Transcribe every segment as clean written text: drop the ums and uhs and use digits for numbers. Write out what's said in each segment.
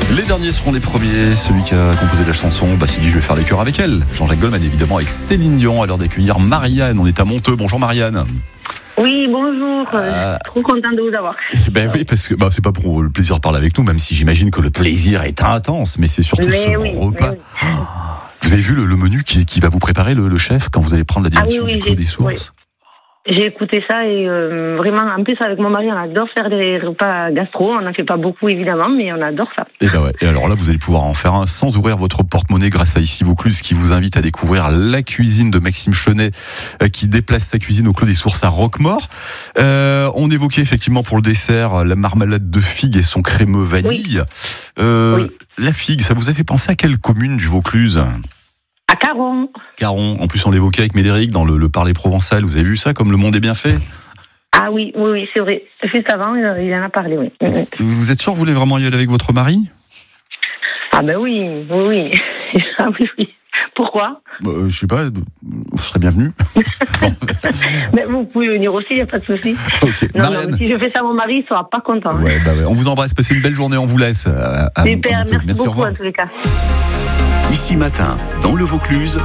Les derniers seront les premiers. Celui qui a composé la chanson, s'il dit je vais faire les chœurs avec elle. Jean-Jacques Goldman, évidemment, avec Céline Dion, à l'heure d'accueillir Marianne. On est à Monteux. Bonjour Marianne. Oui, bonjour. Trop contente de vous avoir. Ben oui, parce que c'est pas pour le plaisir de parler avec nous, même si j'imagine que le plaisir est intense, mais c'est surtout repas. Oui. Vous avez vu le menu qui va vous préparer le chef quand vous allez prendre la direction du Clos des Sources? Oui. J'ai écouté ça et vraiment, en plus avec mon mari, on adore faire des repas gastro. On n'en fait pas beaucoup évidemment, mais on adore ça. Et ben ouais. Et alors là, vous allez pouvoir en faire un sans ouvrir votre porte-monnaie grâce à Ici Vaucluse, qui vous invite à découvrir la cuisine de Maxime Chenet, qui déplace sa cuisine au Clos des Sources à Roquemaure. On évoquait effectivement pour le dessert la marmelade de figue et son crémeux vanille. Oui. La figue, ça vous a fait penser à quelle commune du Vaucluse? À Caron. Caron. En plus, on l'évoquait avec Médéric dans le Parler provençal. Vous avez vu ça, comme le monde est bien fait? Ah oui, c'est vrai. Juste avant, il en a parlé, oui. Vous êtes sûr que vous voulez vraiment y aller avec votre mari? Ah ben oui. Ah oui. Pourquoi? Je sais pas, vous serez bienvenu. Mais vous pouvez venir aussi, il n'y a pas de souci. Okay. Non, si je fais ça à mon mari, il ne sera pas content. Ouais. On vous embrasse, passez une belle journée, on vous laisse. Super, merci beaucoup en tous les cas. Ici Matin, dans le Vaucluse,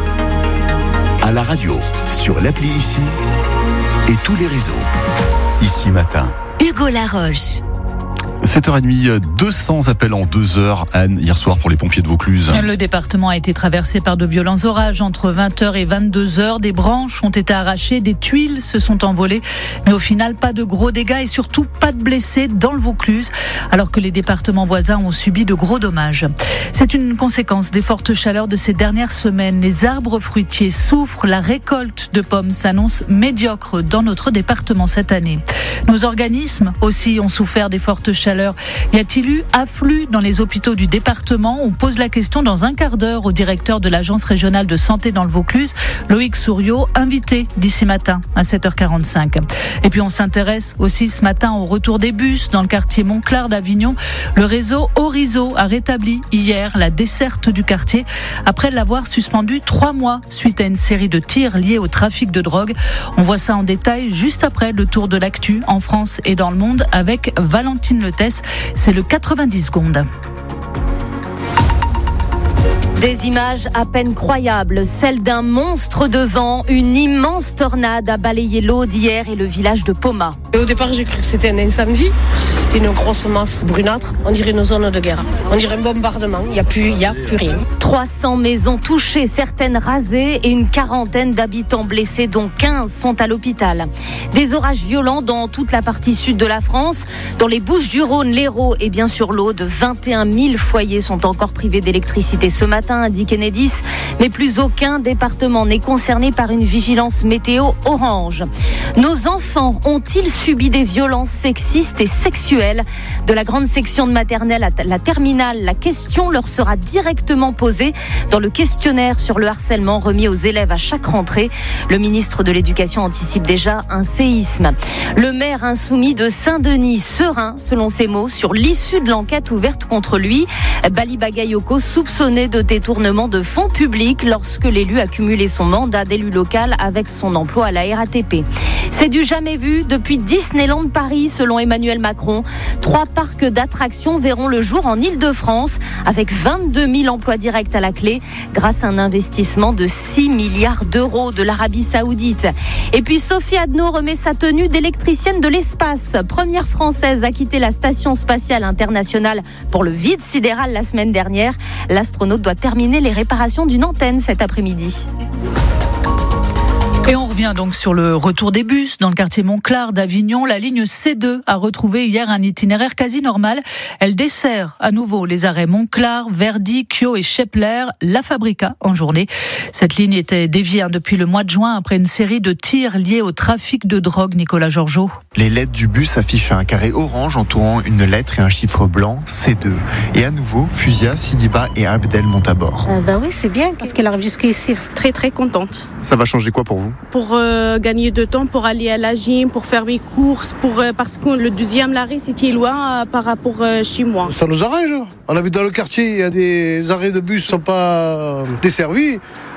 à la radio, sur l'appli Ici et tous les réseaux. Ici Matin. Hugo Laroche. 7h30, 200 appels en 2 heures, Anne, hier soir pour les pompiers de Vaucluse. Le département a été traversé par de violents orages entre 20h et 22h. Des branches ont été arrachées, des tuiles se sont envolées. Mais au final, pas de gros dégâts et surtout pas de blessés dans le Vaucluse, alors que les départements voisins ont subi de gros dommages. C'est une conséquence des fortes chaleurs de ces dernières semaines. Les arbres fruitiers souffrent. La récolte de pommes s'annonce médiocre dans notre département cette année. Nos organismes aussi ont souffert des fortes chaleurs. Y a-t-il eu afflux dans les hôpitaux du département? On pose la question dans un quart d'heure au directeur de l'Agence régionale de santé dans le Vaucluse, Loïc Souriau, invité d'ici matin à 7h45. Et puis on s'intéresse aussi ce matin au retour des bus dans le quartier Montclar d'Avignon. Le réseau Orizo a rétabli hier la desserte du quartier après l'avoir suspendu 3 mois suite à une série de tirs liés au trafic de drogue. On voit ça en détail juste après le tour de l'actu en France et dans le monde avec Valentine Letès. C'est le 90 secondes. Des images à peine croyables, celles d'un monstre de vent. Une immense tornade a balayé l'Aude hier et le village de Poma. Et au départ, j'ai cru que c'était un incendie. C'était une grosse masse brunâtre. On dirait une zone de guerre. On dirait un bombardement. Il n'y a plus rien. 300 maisons touchées, certaines rasées et une quarantaine d'habitants blessés, dont 15 sont à l'hôpital. Des orages violents dans toute la partie sud de la France. Dans les Bouches-du-Rhône, l'Hérault et bien sûr l'Aude, 21 000 foyers sont encore privés d'électricité ce matin, indique Enedis, mais plus aucun département n'est concerné par une vigilance météo orange. Nos enfants ont-ils subi des violences sexistes et sexuelles? De la grande section de maternelle à la terminale, la question leur sera directement posée dans le questionnaire sur le harcèlement remis aux élèves à chaque rentrée. Le ministre de l'Éducation anticipe déjà un séisme. Le maire insoumis de Saint-Denis, serein, selon ses mots, sur l'issue de l'enquête ouverte contre lui. Bali Bagayoko, soupçonné de détournement de fonds publics lorsque l'élu a cumulé son mandat d'élu local avec son emploi à la RATP. C'est du jamais vu depuis Disneyland Paris, selon Emmanuel Macron. 3 parcs d'attractions verront le jour en Île-de-France, avec 22 000 emplois directs à la clé, grâce à un investissement de 6 milliards d'euros de l'Arabie Saoudite. Et puis Sophie Adno remet sa tenue d'électricienne de l'espace. Première française à quitter la Station spatiale internationale pour le vide sidéral la semaine dernière. L'astronaute doit terminer les réparations d'une antenne cet après-midi. Et on revient donc sur le retour des bus dans le quartier Montclar d'Avignon. La ligne C2 a retrouvé hier un itinéraire quasi normal. Elle dessert à nouveau les arrêts Montclar, Verdy, Kyo et Chepler, La Fabrica en journée. Cette ligne était déviée depuis le mois de juin après une série de tirs liés au trafic de drogue. Nicolas Georgeot. Les lettres du bus affichent un carré orange entourant une lettre et un chiffre blanc, C2. Et à nouveau, Fusia, Sidiba et Abdel montent à bord. Oui, c'est bien parce qu'elle arrive jusqu'ici. Très très contente. Ça va changer quoi pour vous? Pour gagner de temps, pour aller à la gym, pour faire mes courses, parce que le deuxième arrêt c'était loin par rapport chez moi. Ça nous arrange. On habite dans le quartier, il y a des arrêts de bus qui ne sont pas desservis.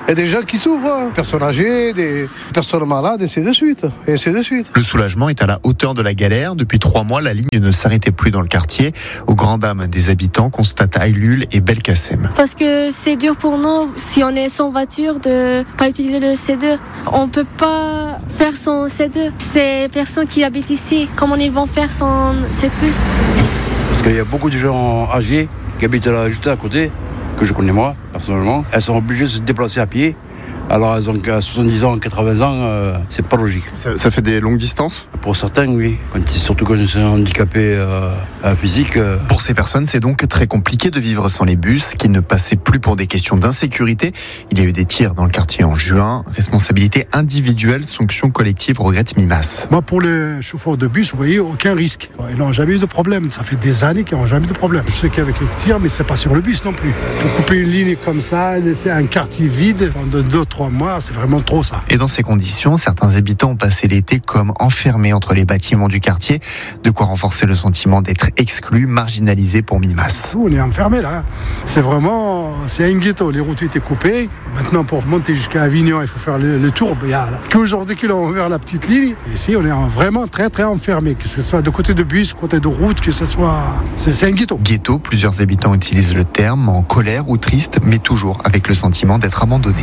Il y a des gens qui souffrent, des personnes âgées, des personnes malades, et ainsi de suite. Le soulagement est à la hauteur de la galère. Depuis 3 mois, la ligne ne s'arrêtait plus dans le quartier. Au grand dam des habitants, constatent Aïlul et Belkacem. Parce que c'est dur pour nous, si on est sans voiture, de pas utiliser le C2. On peut pas faire sans C2. C'est personnes qui habitent ici. Comment ils vont faire sans cette bus? Parce qu'il y a beaucoup de gens âgés qui habitent là juste à côté, que je connais moi, personnellement. Elles sont obligées de se déplacer à pied. Alors elles ont 70 ans, 80 ans, c'est pas logique. Ça fait des longues distances ? Pour certains, oui. Surtout quand ils sont handicapés physique. Pour ces personnes, c'est donc très compliqué de vivre sans les bus, qui ne passaient plus pour des questions d'insécurité. Il y a eu des tirs dans le quartier en juin. Responsabilité individuelle, sanction collective, regrette Mimas. Moi, pour les chauffeurs de bus, vous voyez, aucun risque. Ils n'ont jamais eu de problème. Ça fait des années qu'ils n'ont jamais eu de problème. Je sais qu'avec les tirs, mais c'est pas sur le bus non plus. Pour couper une ligne comme ça, laisser un quartier vide pendant 2-3 mois, c'est vraiment trop ça. Et dans ces conditions, certains habitants ont passé l'été comme enfermés entre les bâtiments du quartier, de quoi renforcer le sentiment d'être exclus, marginalisés pour Mimas. On est enfermés là. C'est un ghetto. Les routes étaient coupées. Maintenant, pour monter jusqu'à Avignon, il faut faire le tour. Il y a qu'aujourd'hui qu'ils ont ouvert la petite ligne. Ici, on est vraiment très très enfermés. Que ce soit de côté de bus, côté de route, que ce soit... C'est un ghetto. Ghetto, plusieurs habitants utilisent le terme en colère ou triste, mais toujours avec le sentiment d'être abandonnés.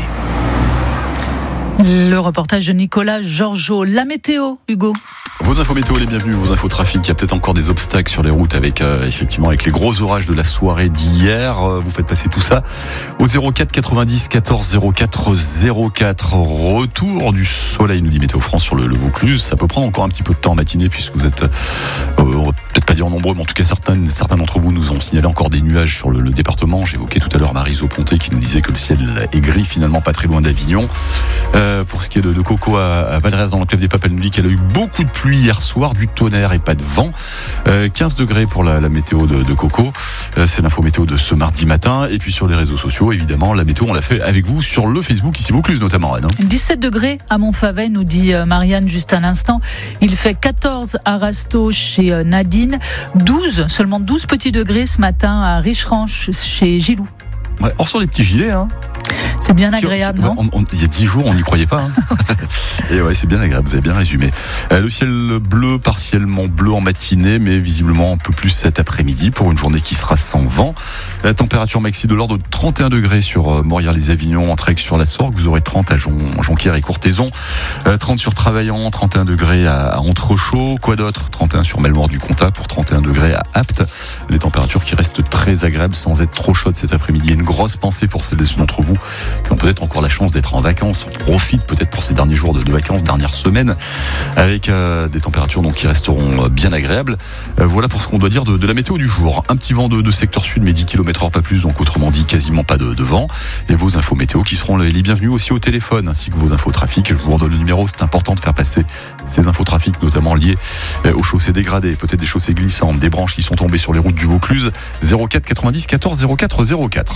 Le reportage de Nicolas Georgeot. La météo, Hugo. Vos infos météo, les bienvenus, vos infos trafic. Il y a peut-être encore des obstacles sur les routes avec les gros orages de la soirée d'hier. Vous faites passer tout ça au 04 90 14 04 04. Retour du soleil, nous dit Météo France sur le Vaucluse. Ça peut prendre encore un petit peu de temps en matinée puisque vous êtes, on va peut-être pas dire nombreux, mais en tout cas certains d'entre vous nous ont signalé encore des nuages sur le département. J'évoquais tout à l'heure Marie Zoponté qui nous disait que le ciel est gris finalement pas très loin d'Avignon. Pour ce qui est de Coco à Valréas dans l'enclave des Papes, elle nous dit qu'elle a eu beaucoup de pluie hier soir, du tonnerre et pas de vent. 15 degrés pour la météo de Coco. C'est l'info météo de ce mardi matin. Et puis sur les réseaux sociaux, évidemment, la météo, on l'a fait avec vous sur le Facebook ici Vaucluse notamment, Anne. 17 degrés à Montfavet, nous dit Marianne juste à l'instant. Il fait 14 à Rasto chez Nadine. Seulement 12 petits degrés ce matin à Richeranche chez Gilou. Ouais, or sur les petits gilets, hein. C'est bien agréable, non ? Il y a 10 jours, on n'y croyait pas. Hein. Et ouais, c'est bien agréable, vous avez bien résumé. Le ciel bleu, partiellement bleu en matinée, mais visiblement un peu plus cet après-midi pour une journée qui sera sans vent. La température maxi de l'ordre de 31 degrés sur Morières-les-Avignon, Entraigue sur la Sorgue. Vous aurez 30 à Jonquière et Courthézon. 30 sur Travaillant, 31 degrés à Entrechaux. Quoi d'autre ? 31 sur Melmort-du-Comtat pour 31 degrés à Apt. Les températures qui restent très agréables sans être trop chaudes cet après-midi. Une grosse pensée pour celles d'entre vous qui ont peut-être encore la chance d'être en vacances. On profite peut-être pour ces derniers jours de vacances, dernières semaines, avec des températures donc qui resteront bien agréables. Voilà pour ce qu'on doit dire de la météo du jour. Un petit vent de secteur sud, mais 10 km/h pas plus, donc autrement dit quasiment pas de vent. Et vos infos météo qui seront les bienvenus aussi au téléphone, ainsi que vos infos trafic. Je vous redonne le numéro, c'est important de faire passer ces infos trafic, notamment liées aux chaussées dégradées, peut-être des chaussées glissantes, des branches qui sont tombées sur les routes du Vaucluse. 04 90 14 04 04.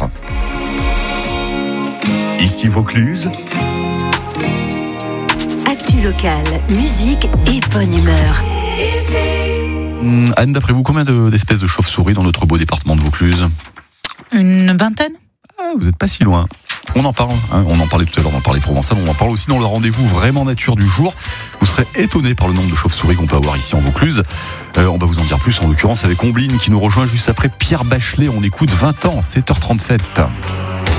Ici Vaucluse. Actu locale, musique et bonne humeur. Anne, d'après vous, combien d'espèces de chauves-souris dans notre beau département de Vaucluse ? Une vingtaine ? Vous n'êtes pas si loin. On en parle, hein. On en parlait tout à l'heure, on en parlait provençal, on en parle aussi dans le rendez-vous vraiment nature du jour. Vous serez étonné par le nombre de chauves-souris qu'on peut avoir ici en Vaucluse. On va vous en dire plus, en l'occurrence avec Ombline qui nous rejoint juste après Pierre Bachelet. On écoute 20 ans, 7h37.